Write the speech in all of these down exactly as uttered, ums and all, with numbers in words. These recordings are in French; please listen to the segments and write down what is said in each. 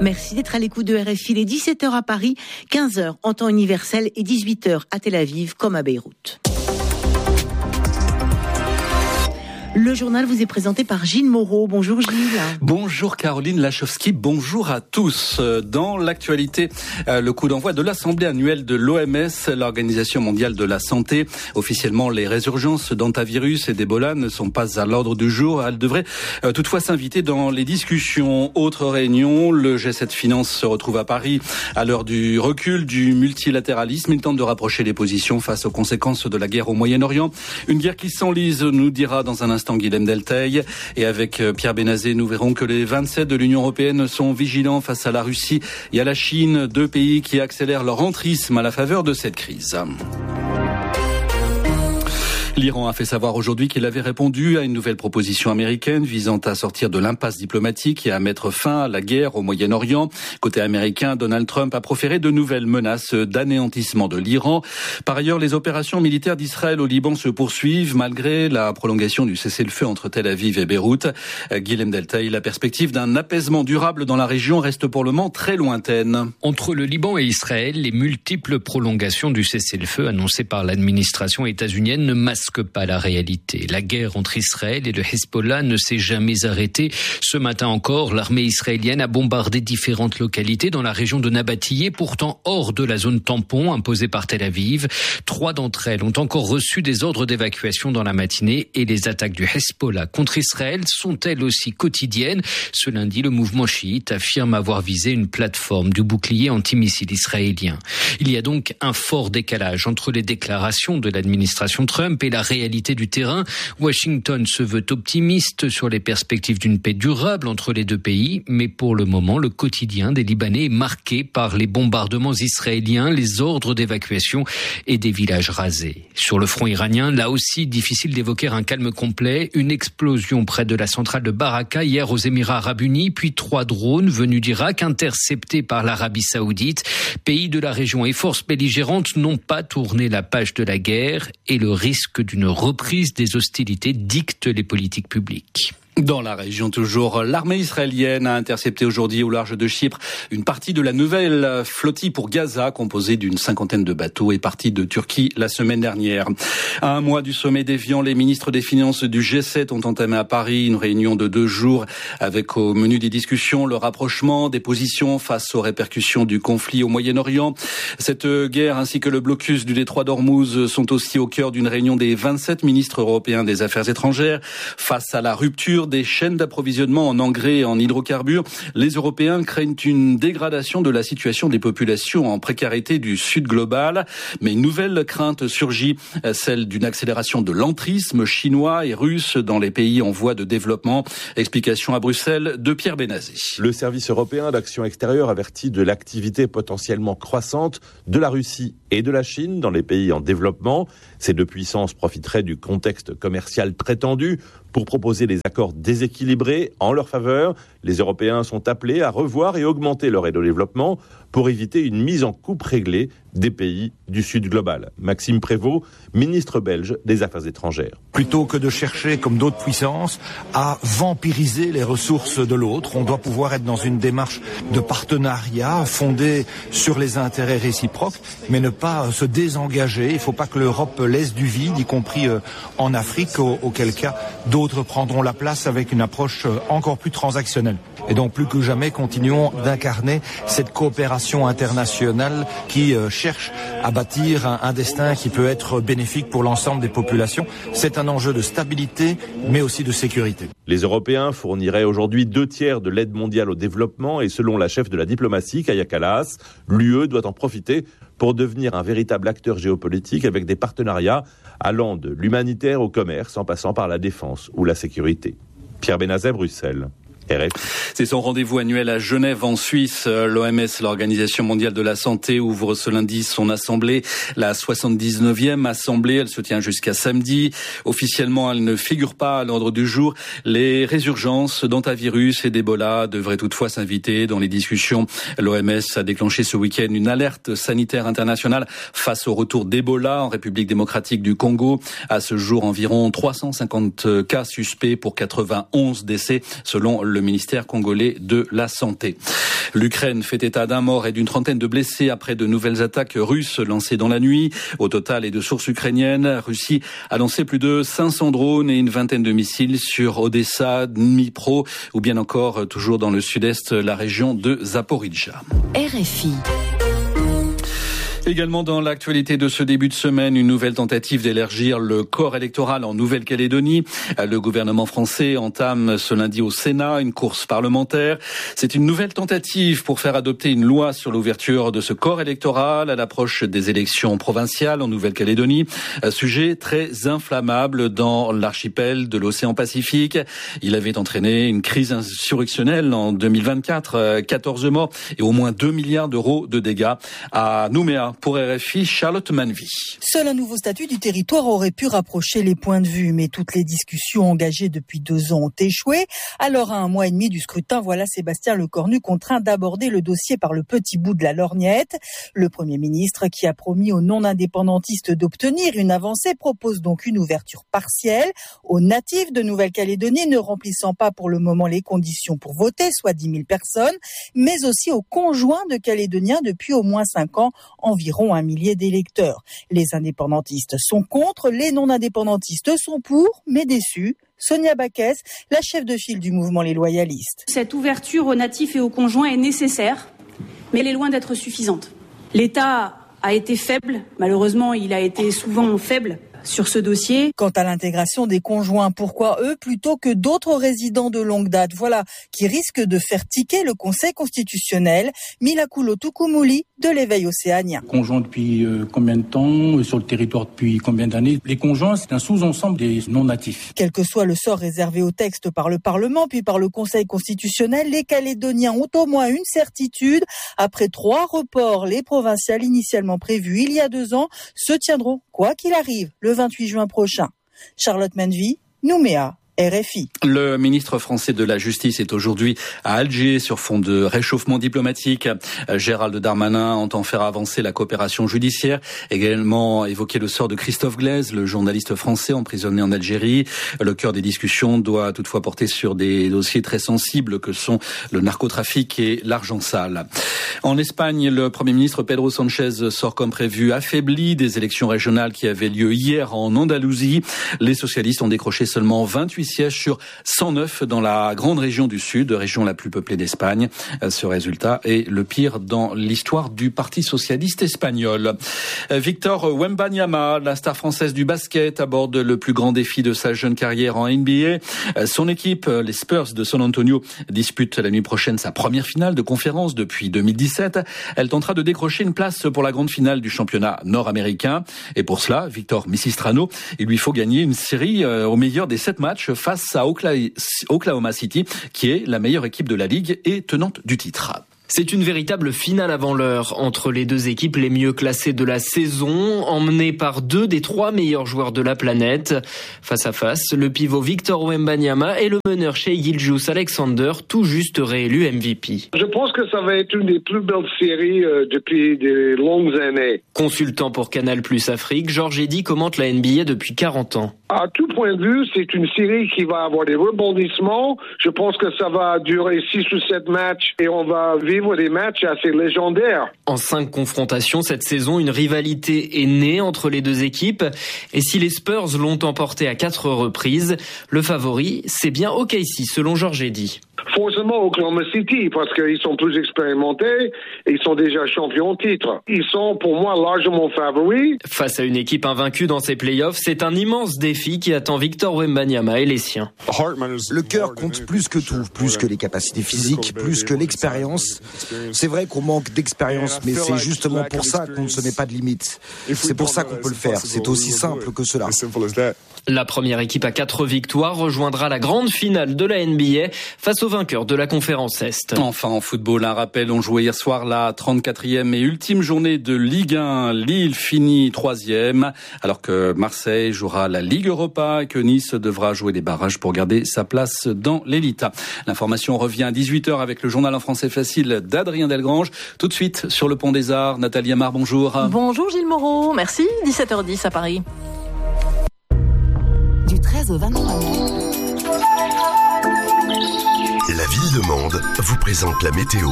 Merci d'être à l'écoute de R F I. Il est dix-sept heures à Paris, quinze heures en temps universel et dix-huit heures à Tel Aviv comme à Beyrouth. Le journal vous est présenté par Gilles Moreau. Bonjour Gilles. Bonjour Caroline Lachowski, bonjour à tous. Dans l'actualité, le coup d'envoi de l'Assemblée annuelle de l'O M S, l'Organisation mondiale de la santé. Officiellement, les résurgences d'hantavirus et d'Ebola ne sont pas à l'ordre du jour. Elles devraient toutefois s'inviter dans les discussions. Autre réunion, le G sept Finance se retrouve à Paris à l'heure du recul du multilatéralisme. Il tente de rapprocher les positions face aux conséquences de la guerre au Moyen-Orient. Une guerre qui s'enlise, nous dira dans un instant Guilhem Delteil. Et avec Pierre Benazet, nous verrons que les vingt-sept de l'Union européenne sont vigilants face à la Russie et à la Chine, deux pays qui accélèrent leur entrisme à la faveur de cette crise. L'Iran a fait savoir aujourd'hui qu'il avait répondu à une nouvelle proposition américaine visant à sortir de l'impasse diplomatique et à mettre fin à la guerre au Moyen-Orient. Côté américain, Donald Trump a proféré de nouvelles menaces d'anéantissement de l'Iran. Par ailleurs, les opérations militaires d'Israël au Liban se poursuivent malgré la prolongation du cessez-le-feu entre Tel Aviv et Beyrouth. Guilhem Delteil, la perspective d'un apaisement durable dans la région reste pour le moment très lointaine. Entre le Liban et Israël, les multiples prolongations du cessez-le-feu annoncées par l'administration états-unienne ne masquent que pas la réalité. La guerre entre Israël et le Hezbollah ne s'est jamais arrêtée. Ce matin encore, l'armée israélienne a bombardé différentes localités dans la région de Nabatillé, pourtant hors de la zone tampon imposée par Tel Aviv. Trois d'entre elles ont encore reçu des ordres d'évacuation dans la matinée et les attaques du Hezbollah contre Israël sont elles aussi quotidiennes. Ce lundi, le mouvement chiite affirme avoir visé une plateforme du bouclier antimissile israélien. Il y a donc un fort décalage entre les déclarations de l'administration Trump et la réalité du terrain. Washington se veut optimiste sur les perspectives d'une paix durable entre les deux pays, mais pour le moment, le quotidien des Libanais est marqué par les bombardements israéliens, les ordres d'évacuation et des villages rasés. Sur le front iranien, là aussi, difficile d'évoquer un calme complet. Une explosion près de la centrale de Baraka hier aux Émirats Arabes Unis, puis trois drones venus d'Irak interceptés par l'Arabie Saoudite. Pays de la région et forces belligérantes n'ont pas tourné la page de la guerre et le risque d'une reprise des hostilités dicte les politiques publiques. Dans la région toujours, l'armée israélienne a intercepté aujourd'hui au large de Chypre une partie de la nouvelle flottille pour Gaza, composée d'une cinquantaine de bateaux et partie de Turquie la semaine dernière. À un mois du sommet d'Évian, les ministres des Finances du G sept ont entamé à Paris une réunion de deux jours avec au menu des discussions le rapprochement des positions face aux répercussions du conflit au Moyen-Orient. Cette guerre ainsi que le blocus du détroit d'Ormuz sont aussi au cœur d'une réunion des vingt-sept ministres européens des Affaires étrangères. Face à la rupture des chaînes d'approvisionnement en engrais et en hydrocarbures, les Européens craignent une dégradation de la situation des populations en précarité du Sud global. Mais une nouvelle crainte surgit, celle d'une accélération de l'entrisme chinois et russe dans les pays en voie de développement. Explication à Bruxelles de Pierre Benazet. Le service européen d'action extérieure avertit de l'activité potentiellement croissante de la Russie et de la Chine dans les pays en développement. Ces deux puissances profiteraient du contexte commercial très tendu pour proposer des accords déséquilibrés en leur faveur. Les Européens sont appelés à revoir et augmenter leur aide au développement pour éviter une mise en coupe réglée des pays du Sud global. Maxime Prévost, ministre belge des Affaires étrangères. Plutôt que de chercher, comme d'autres puissances, à vampiriser les ressources de l'autre, on doit pouvoir être dans une démarche de partenariat fondée sur les intérêts réciproques, mais ne pas se désengager. Il ne faut pas que l'Europe laisse du vide, y compris en Afrique, auquel cas d'autres prendront la place avec une approche encore plus transactionnelle. Et donc plus que jamais, continuons d'incarner cette coopération internationale qui euh, cherche à bâtir un, un destin qui peut être bénéfique pour l'ensemble des populations. C'est un enjeu de stabilité, mais aussi de sécurité. Les Européens fourniraient aujourd'hui deux tiers de l'aide mondiale au développement et selon la chef de la diplomatie, Kaja Kallas, l'U E doit en profiter pour devenir un véritable acteur géopolitique avec des partenariats allant de l'humanitaire au commerce en passant par la défense ou la sécurité. Pierre Benazet, Bruxelles. R F. C'est son rendez-vous annuel à Genève en Suisse. L'O M S, l'Organisation mondiale de la santé, ouvre ce lundi son assemblée, la soixante-dix-neuvième assemblée. Elle se tient jusqu'à samedi. Officiellement, elle ne figure pas à l'ordre du jour. Les résurgences d'hantavirus et d'Ebola devraient toutefois s'inviter dans les discussions. L'O M S a déclenché ce week-end une alerte sanitaire internationale face au retour d'Ebola en République démocratique du Congo. À ce jour, environ trois cent cinquante cas suspects pour quatre-vingt-onze décès selon le ministère congolais de la Santé. L'Ukraine fait état d'un mort et d'une trentaine de blessés après de nouvelles attaques russes lancées dans la nuit. Au total et de sources ukrainiennes, Russie a lancé plus de cinq cents drones et une vingtaine de missiles sur Odessa, Dnipro ou bien encore toujours dans le sud-est, la région de Zaporijjia. R F I. Également dans l'actualité de ce début de semaine, une nouvelle tentative d'élargir le corps électoral en Nouvelle-Calédonie. Le gouvernement français entame ce lundi au Sénat une course parlementaire. C'est une nouvelle tentative pour faire adopter une loi sur l'ouverture de ce corps électoral à l'approche des élections provinciales en Nouvelle-Calédonie. Sujet très inflammable dans l'archipel de l'océan Pacifique. Il avait entraîné une crise insurrectionnelle en deux mille vingt-quatre, quatorze morts et au moins deux milliards d'euros de dégâts à Nouméa. Pour R F I, Charlotte Manvy. Seul un nouveau statut du territoire aurait pu rapprocher les points de vue, mais toutes les discussions engagées depuis deux ans ont échoué. Alors, à un mois et demi du scrutin, voilà Sébastien Lecornu contraint d'aborder le dossier par le petit bout de la lorgnette. Le Premier ministre, qui a promis aux non-indépendantistes d'obtenir une avancée, propose donc une ouverture partielle aux natifs de Nouvelle-Calédonie ne remplissant pas pour le moment les conditions pour voter, soit dix mille personnes, mais aussi aux conjoints de Calédoniens depuis au moins cinq ans, environ un millier d'électeurs. Les indépendantistes sont contre, les non-indépendantistes sont pour, mais déçus. Sonia Baquès, la chef de file du mouvement Les Loyalistes. Cette ouverture aux natifs et aux conjoints est nécessaire, mais elle est loin d'être suffisante. L'État a été faible, malheureusement il a été souvent faible sur ce dossier. Quant à l'intégration des conjoints, pourquoi eux plutôt que d'autres résidents de longue date? Voilà qui risque de faire tiquer le Conseil constitutionnel. Milakulo Tukumuli de l'Éveil océanien. Conjoints depuis euh, combien de temps? Sur le territoire depuis combien d'années? Les conjoints, c'est un sous-ensemble des non-natifs. Quel que soit le sort réservé au texte par le Parlement puis par le Conseil constitutionnel, les Calédoniens ont au moins une certitude. Après trois reports, les provinciales initialement prévues il y a deux ans se tiendront, quoi qu'il arrive, le vingt-huit juin prochain. Charlotte Manvy, Nouméa. R F I. Le ministre français de la Justice est aujourd'hui à Alger sur fond de réchauffement diplomatique. Gérald Darmanin entend faire avancer la coopération judiciaire, également évoquer le sort de Christophe Glaise, le journaliste français emprisonné en Algérie. Le cœur des discussions doit toutefois porter sur des dossiers très sensibles que sont le narcotrafic et l'argent sale. En Espagne, le Premier ministre Pedro Sánchez sort comme prévu affaibli des élections régionales qui avaient lieu hier en Andalousie. Les socialistes ont décroché seulement vingt-huit sièges sur cent neuf dans la grande région du Sud, région la plus peuplée d'Espagne. Ce résultat est le pire dans l'histoire du Parti socialiste espagnol. Victor Wembanyama, la star française du basket, aborde le plus grand défi de sa jeune carrière en N B A. Son équipe, les Spurs de San Antonio, dispute la nuit prochaine sa première finale de conférence depuis deux mille dix-sept. Elle tentera de décrocher une place pour la grande finale du championnat nord-américain. Et pour cela, Victor Misistrano, il lui faut gagner une série au meilleur des sept matchs face à Oklahoma City, qui est la meilleure équipe de la ligue et tenante du titre. C'est une véritable finale avant l'heure entre les deux équipes les mieux classées de la saison, emmenées par deux des trois meilleurs joueurs de la planète. Face à face, le pivot Victor Wembanyama et le meneur Shai Gilgeous-Alexander, tout juste réélu M V P. Je pense que ça va être une des plus belles séries euh, depuis de longues années. Consultant pour Canal Plus Afrique, Georges Eddy commente la N B A depuis quarante ans. À tout point de vue, c'est une série qui va avoir des rebondissements. Je pense que ça va durer six ou sept matchs et on va vivre des matchs assez légendaires. En cinq confrontations cette saison, une rivalité est née entre les deux équipes. Et si les Spurs l'ont emporté à quatre reprises, le favori, c'est bien O K C, selon Georges Eddy. Forcément Oklahoma City, parce qu'ils sont plus expérimentés et ils sont déjà champions en titre. Ils sont pour moi largement favoris. Face à une équipe invaincue dans ces playoffs, c'est un immense défi qui attend Victor Wembanyama et les siens. Le cœur compte plus que tout, plus que les capacités physiques, plus que l'expérience. C'est vrai qu'on manque d'expérience, mais c'est justement pour ça qu'on ne se met pas de limites. C'est pour ça qu'on peut le faire, c'est aussi simple que cela. La première équipe à quatre victoires rejoindra la grande finale de la N B A face au vainqueur de la conférence Est. Enfin, en football, un rappel, on jouait hier soir la trente-quatrième et ultime journée de Ligue un. Lille finit troisième, alors que Marseille jouera la Ligue Europa et que Nice devra jouer des barrages pour garder sa place dans l'élite. L'information revient à dix-huit heures avec le journal en français facile d'Adrien Delgrange. Tout de suite, sur le pont des Arts, Nathalie Amar, bonjour. Bonjour Gilles Moreau, merci. dix-sept heures dix à Paris. Du treize au vingt-trois mai, La Ville de Mende vous présente la météo.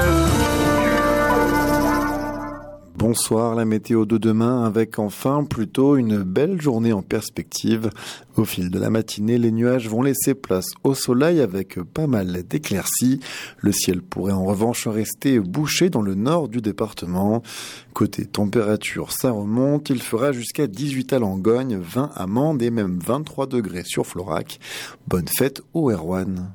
Bonsoir, la météo de demain avec enfin plutôt une belle journée en perspective. Au fil de la matinée, les nuages vont laisser place au soleil avec pas mal d'éclaircies. Le ciel pourrait en revanche rester bouché dans le nord du département. Côté température, ça remonte. Il fera jusqu'à dix-huit à Langogne, vingt à Mende et même vingt-trois degrés sur Florac. Bonne fête au Erwan.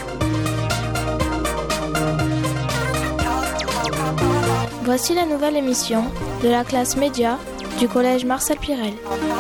Voici la nouvelle émission de la classe média du collège Marcel Pirel.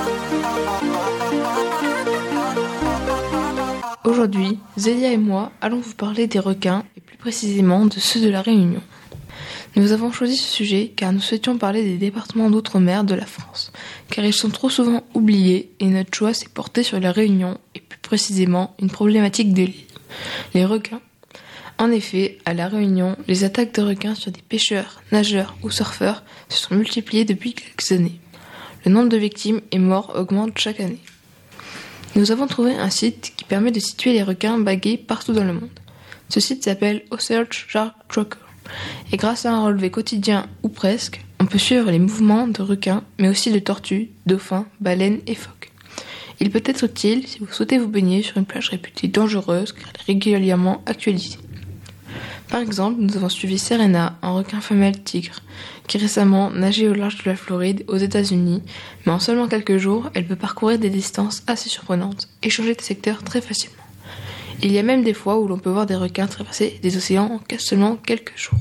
Aujourd'hui, Zélia et moi allons vous parler des requins et plus précisément de ceux de la Réunion. Nous avons choisi ce sujet car nous souhaitions parler des départements d'outre-mer de la France, car ils sont trop souvent oubliés et notre choix s'est porté sur la Réunion et plus précisément une problématique de l'île, les requins. En effet, à La Réunion, les attaques de requins sur des pêcheurs, nageurs ou surfeurs se sont multipliées depuis quelques années. Le nombre de victimes et morts augmente chaque année. Nous avons trouvé un site qui permet de situer les requins bagués partout dans le monde. Ce site s'appelle Ocearch Shark Tracker. Et grâce à un relevé quotidien ou presque, on peut suivre les mouvements de requins, mais aussi de tortues, dauphins, baleines et phoques. Il peut être utile si vous souhaitez vous baigner sur une plage réputée dangereuse car elle est régulièrement actualisée. Par exemple, nous avons suivi Serena, un requin femelle tigre, qui récemment nageait au large de la Floride, aux États-Unis, mais en seulement quelques jours, elle peut parcourir des distances assez surprenantes et changer de secteur très facilement. Il y a même des fois où l'on peut voir des requins traverser des océans en seulement quelques jours.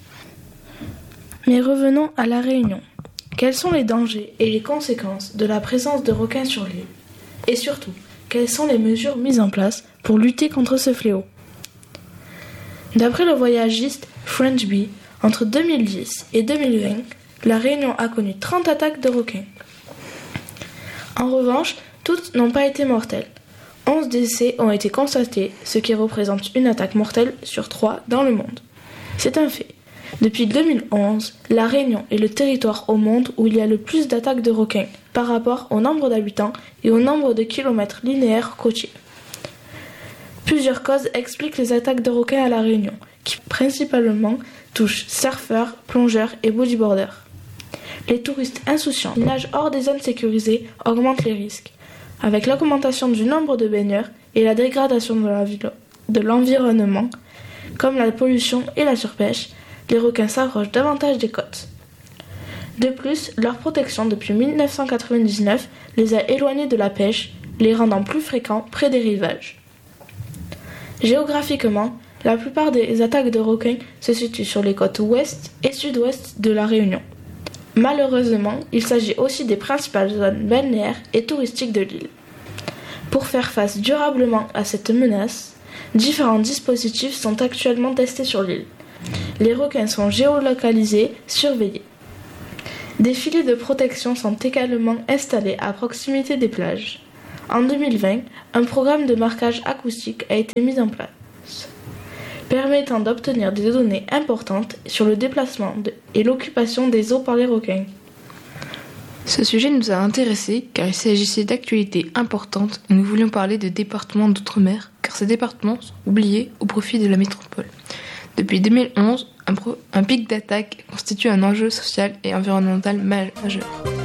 Mais revenons à La Réunion. Quels sont les dangers et les conséquences de la présence de requins sur l'île ? Et surtout, quelles sont les mesures mises en place pour lutter contre ce fléau ? D'après le voyagiste French Bee, entre deux mille dix et deux mille vingt, La Réunion a connu trente attaques de requins. En revanche, toutes n'ont pas été mortelles. onze décès ont été constatés, ce qui représente une attaque mortelle sur trois dans le monde. C'est un fait. Depuis deux mille onze, La Réunion est le territoire au monde où il y a le plus d'attaques de requins par rapport au nombre d'habitants et au nombre de kilomètres linéaires côtiers. Plusieurs causes expliquent les attaques de requins à La Réunion, qui principalement touchent surfeurs, plongeurs et bodyboarders. Les touristes insouciants qui nagent hors des zones sécurisées augmentent les risques. Avec l'augmentation du nombre de baigneurs et la dégradation de, la ville, de l'environnement, comme la pollution et la surpêche, les requins s'approchent davantage des côtes. De plus, leur protection depuis dix-neuf cent quatre-vingt-dix-neuf les a éloignés de la pêche, les rendant plus fréquents près des rivages. Géographiquement, la plupart des attaques de requins se situent sur les côtes ouest et sud-ouest de La Réunion. Malheureusement, il s'agit aussi des principales zones balnéaires et touristiques de l'île. Pour faire face durablement à cette menace, différents dispositifs sont actuellement testés sur l'île. Les requins sont géolocalisés, surveillés. Des filets de protection sont également installés à proximité des plages. En deux mille vingt, un programme de marquage acoustique a été mis en place, permettant d'obtenir des données importantes sur le déplacement de, et l'occupation des eaux par les requins. Ce sujet nous a intéressés car il s'agissait d'actualités importantes et nous voulions parler des départements d'outre-mer car ces départements sont oubliés au profit de la métropole. Depuis deux mille onze, un, pro, un pic d'attaque constitue un enjeu social et environnemental majeur.